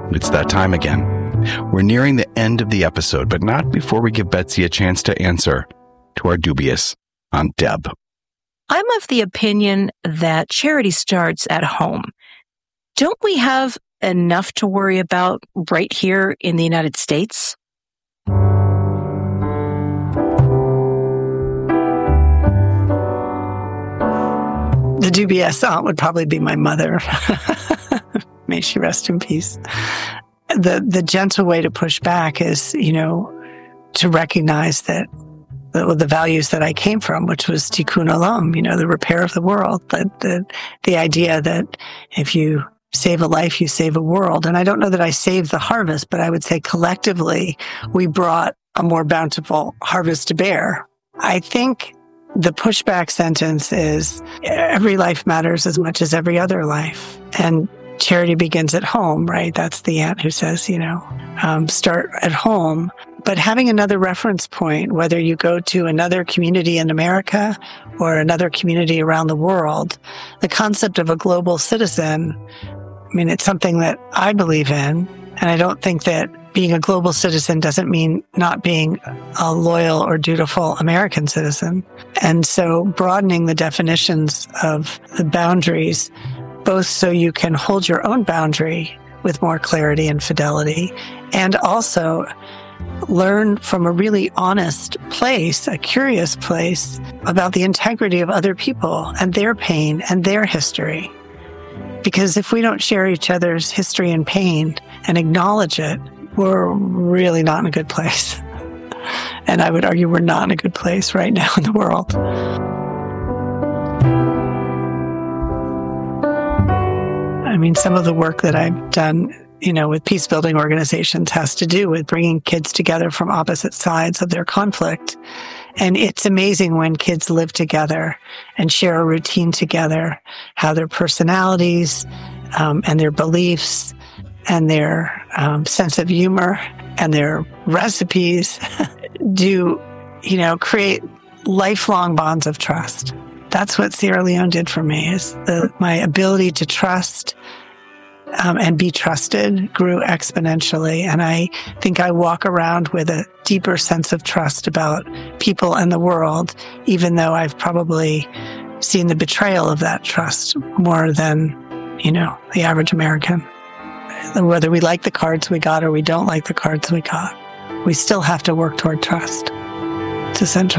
It's that time again. We're nearing the end of the episode, but not before we give Betsy a chance to answer to our dubious Aunt Deb. I'm of the opinion that charity starts at home. Don't we have enough to worry about right here in the United States? The dubious aunt would probably be my mother. May she rest in peace. The gentle way to push back is, to recognize that the values that I came from, which was tikkun olam, the repair of the world, but the idea that if you save a life, you save a world. And I don't know that I saved the harvest, but I would say collectively, we brought a more bountiful harvest to bear. I think the pushback sentence is every life matters as much as every other life. And charity begins at home, right? That's the aunt who says, start at home. But having another reference point, whether you go to another community in America or another community around the world, the concept of a global citizen, it's something that I believe in. And I don't think that being a global citizen doesn't mean not being a loyal or dutiful American citizen. And so broadening the definitions of the boundaries, both so you can hold your own boundary with more clarity and fidelity, and also learn from a really honest place, a curious place, about the integrity of other people and their pain and their history. Because if we don't share each other's history and pain and acknowledge it, we're really not in a good place. And I would argue we're not in a good place right now in the world. Some of the work that I've done, with peace building organizations has to do with bringing kids together from opposite sides of their conflict. And it's amazing when kids live together and share a routine together, how their personalities and their beliefs and their sense of humor and their recipes do, create lifelong bonds of trust. That's what Sierra Leone did for me, is my ability to trust and be trusted grew exponentially. And I think I walk around with a deeper sense of trust about people and the world, even though I've probably seen the betrayal of that trust more than, the average American. Whether we like the cards we got or we don't like the cards we got, we still have to work toward trust. It's essential.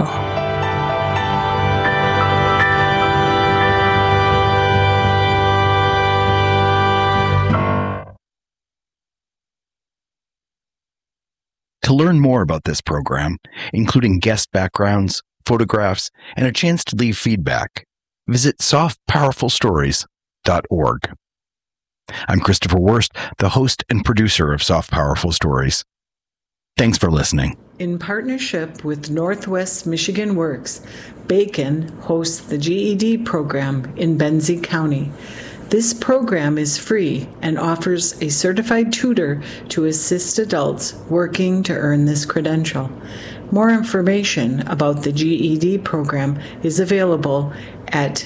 To learn more about this program, including guest backgrounds, photographs, and a chance to leave feedback, visit softpowerfulstories.org. I'm Christopher Wurst, the host and producer of Soft Powerful Stories. Thanks for listening. In partnership with Northwest Michigan Works, Bacon hosts the GED program in Benzie County. This program is free and offers a certified tutor to assist adults working to earn this credential. More information about the GED program is available at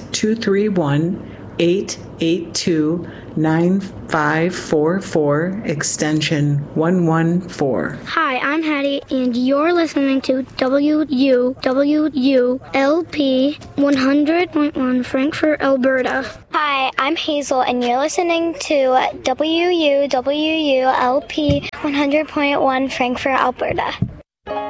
231-882-9544, extension 114. Hi, I'm Hattie, and you're listening to WUWULP 100.1 Frankfurt, Alberta. Hi, I'm Hazel, and you're listening to WUWULP 100.1 Frankfurt, Alberta.